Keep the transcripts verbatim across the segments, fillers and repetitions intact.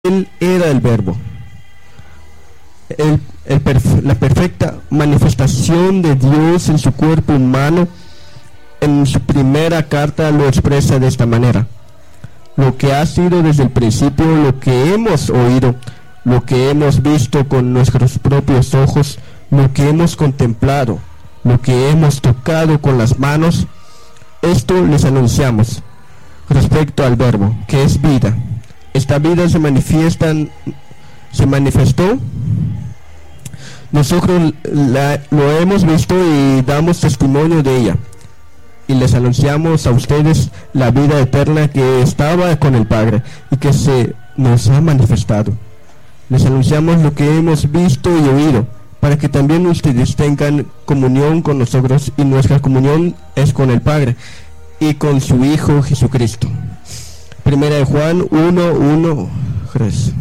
Él era el Verbo, el, el perf- la perfecta manifestación de Dios en su cuerpo humano. En su primera carta lo expresa de esta manera: lo que ha sido desde el principio, lo que hemos oído, lo que hemos visto con nuestros propios ojos, lo que hemos contemplado, lo que hemos tocado con las manos, esto les anunciamos respecto al Verbo, que es vida. Esta vida se manifiesta, se manifestó, nosotros la, lo hemos visto y damos testimonio de ella, y les anunciamos a ustedes la vida eterna que estaba con el Padre y que se nos ha manifestado. Les anunciamos lo que hemos visto y oído, para que también ustedes tengan comunión con nosotros, y nuestra comunión es con el Padre y con su Hijo Jesucristo. Primera de Juan uno, uno, tres.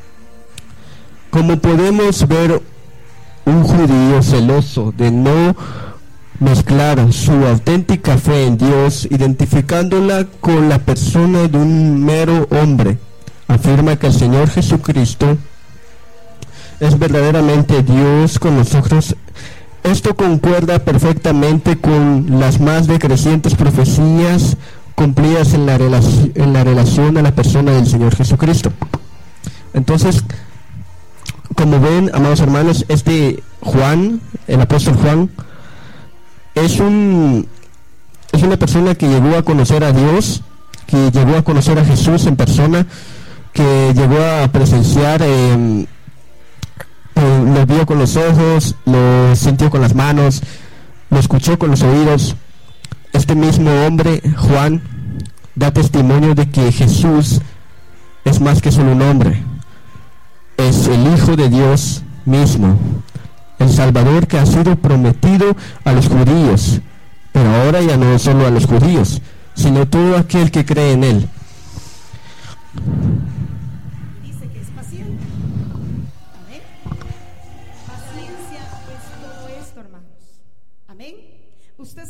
Como podemos ver, un judío celoso de no mezclar su auténtica fe en Dios, identificándola con la persona de un mero hombre, afirma que el Señor Jesucristo es verdaderamente Dios con nosotros. Esto concuerda perfectamente con las más decrecientes profecías cumplidas en la, relac- en la relación a la persona del Señor Jesucristo. Entonces, como ven, amados hermanos, este Juan, el apóstol Juan, es un es una persona que llegó a conocer a Dios, que llegó a conocer a Jesús en persona, que llegó a presenciar, eh, eh, lo vio con los ojos, lo sintió con las manos, lo escuchó con los oídos. Este mismo hombre, Juan, da testimonio de que Jesús es más que solo un hombre, es el Hijo de Dios mismo, el Salvador que ha sido prometido a los judíos, pero ahora ya no solo a los judíos, sino todo aquel que cree en Él.